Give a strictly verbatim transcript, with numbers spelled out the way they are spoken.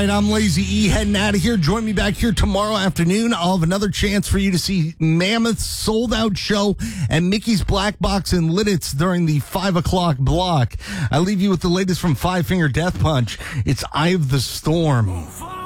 right, I'm Lazy E heading out of here. Join me back here tomorrow afternoon. I'll have another chance for you to see Mammoth's sold-out show at Mickey's Black Box in Lidditz during the five o'clock block. I leave you with the latest from Five Finger Death Punch. It's Eye of the Storm.